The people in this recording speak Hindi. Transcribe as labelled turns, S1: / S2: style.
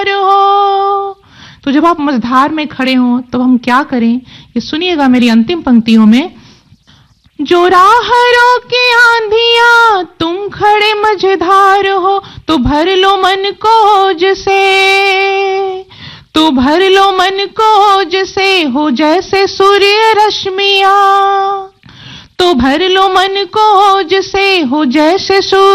S1: हो। तो जब आप मझधार में खड़े हो तो हम क्या करें, ये सुनिएगा मेरी अंतिम पंक्तियों में। जो राह रोके आंधियां, तुम खड़े मझधार हो, तो भर लो मन को ओज से, तो भर लो मन को ओज से, हो जैसे सूर्य रश्मियां, तो भर लो मन को ओज से, हो जैसे सूर्य